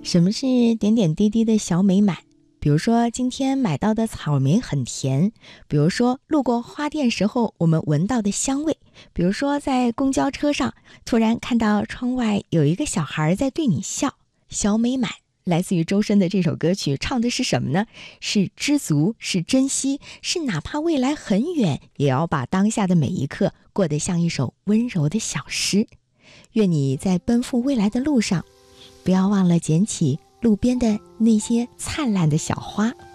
什么是点点滴滴的小美满？比如说今天买到的草莓很甜，比如说路过花店时候我们闻到的香味，比如说在公交车上突然看到窗外有一个小孩在对你笑。小美满来自于周深的这首歌曲，唱的是什么呢？是知足，是珍惜，是哪怕未来很远，也要把当下的每一刻过得像一首温柔的小诗。愿你在奔赴未来的路上，不要忘了捡起路边的那些灿烂的小花。